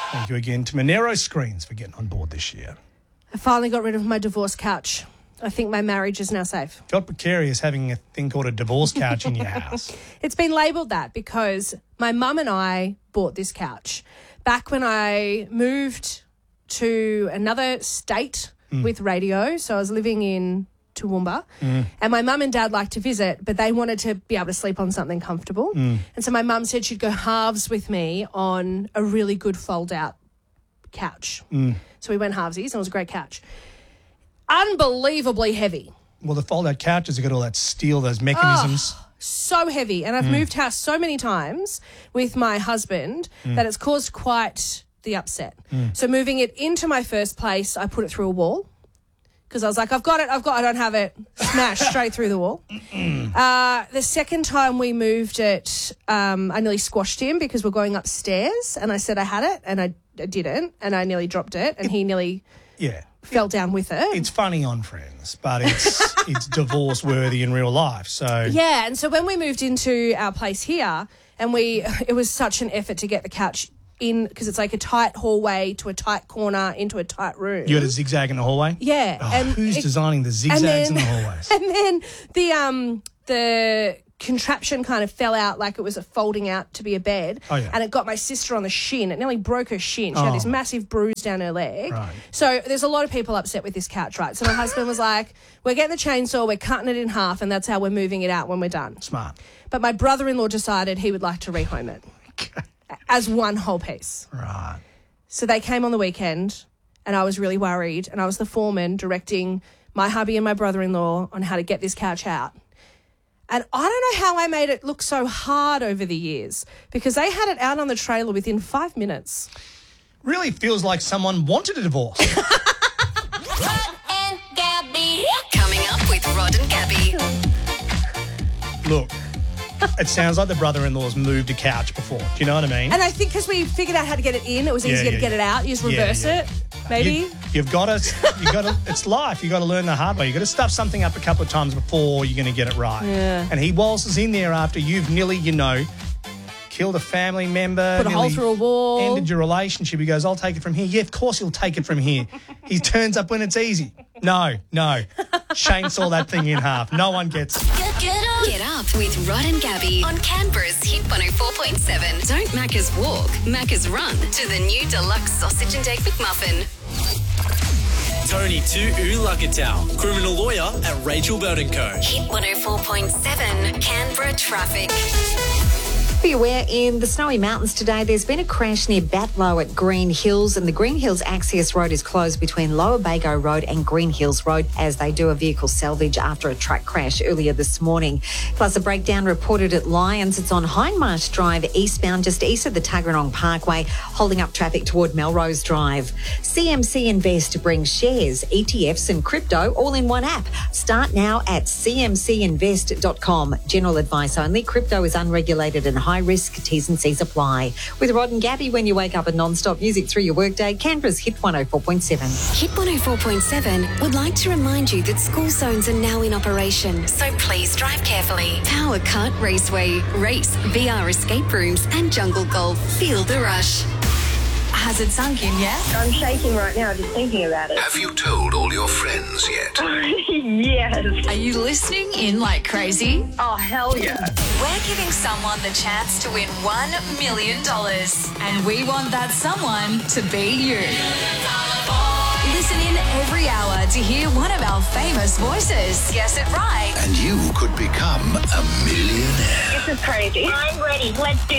Thank you again to Monero Screens for getting on board this year. I finally got rid of my divorce couch. I think my marriage is now safe. Felt precarious having a thing called a divorce couch in your house. It's been labelled that because my mum and I bought this couch back when I moved to another state with radio. So I was living in Toowoomba and my mum and dad liked to visit, but they wanted to be able to sleep on something comfortable. And so my mum said she'd go halves with me on a really good fold-out couch. So we went halvesies and it was a great couch. Unbelievably heavy. Well, the fold-out couches have got all that steel, those mechanisms. So heavy. And I've moved house so many times with my husband that it's caused quite the upset. So moving it into my first place, I put it through a wall because I was like, I don't have it. Smash straight through the wall. The second time we moved it, I nearly squashed him because we're going upstairs and I said I had it and I didn't and I nearly dropped it and he nearly fell down with it. It's funny on Friends, but it's divorce worthy in real life. So yeah, and so when we moved into our place here, and it was such an effort to get the couch in because it's like a tight hallway to a tight corner into a tight room. You had a zigzag in the hallway? Yeah. Oh, and who's designing the zigzags in the hallways? And then the contraption kind of fell out like it was folding out to be a bed. Oh, yeah. And it got my sister on the shin. It nearly broke her shin. She had this massive bruise down her leg. Right. So there's a lot of people upset with this couch, right? So my husband was like, we're getting the chainsaw, we're cutting it in half, and that's how we're moving it out when we're done. Smart. But my brother-in-law decided he would like to rehome it as one whole piece. Right. So they came on the weekend and I was really worried and I was the foreman directing my hubby and my brother-in-law on how to get this couch out. And I don't know how I made it look so hard over the years because they had it out on the trailer within 5 minutes. Really feels like someone wanted a divorce. Rod and Gabby. Coming up with Rod and Gabby. Look, it sounds like the brother-in-law's moved a couch before. Do you know what I mean? And I think because we figured out how to get it in, it was easier to get it out. You just reverse it, maybe. You've got to, it's life. You've got to learn the hard way. You've got to stuff something up a couple of times before you're going to get it right. Yeah. And he waltzes in there after you've nearly, killed a family member. Put a hole through a wall. Ended your relationship. He goes, I'll take it from here. Yeah, of course he'll take it from here. He turns up when it's easy. No. Chainsaw that thing in half. No one gets it. Get up with Rod and Gabby on Canberra's Hit 104.7. Don't Macca's walk, Macca's run to the new deluxe sausage and egg McMuffin. Tony Tu'u criminal lawyer at Rachel Bird & Co. Hit 104.7 Canberra traffic. Be aware, in the snowy mountains today, there's been a crash near Batlow at Green Hills, and the Green Hills access road is closed between Lower Bago Road and Green Hills Road as they do a vehicle salvage after a truck crash earlier this morning. Plus, a breakdown reported at Lyons. It's on Hindmarsh Drive eastbound, just east of the Tuggeranong Parkway, holding up traffic toward Melrose Drive. CMC Invest brings shares, ETFs and crypto all in one app. Start now at cmcinvest.com. General advice only. Crypto is unregulated and high risk. T's and C's apply. With Rod and Gabby, when you wake up and non-stop music through your workday, Canberra's Hit 104.7. Hit 104.7 would like to remind you that school zones are now in operation, so please drive carefully. Power Cut Raceway, race, VR escape rooms and jungle golf. Feel the rush. Has it sunk in yet? I'm shaking right now just thinking about it. Have you told all your friends yet? Yes. Are you listening in like crazy? Oh, hell yeah. We're giving someone the chance to win $1 million. And we want that someone to be you. Listen in every hour to hear one of our famous voices. Guess it right. And you could become a millionaire. This is crazy. I'm ready. Let's do